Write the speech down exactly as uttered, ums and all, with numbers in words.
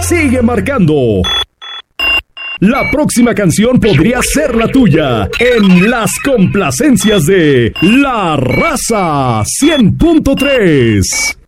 sigue marcando. La próxima canción podría ser la tuya en las complacencias de La Raza cien punto tres.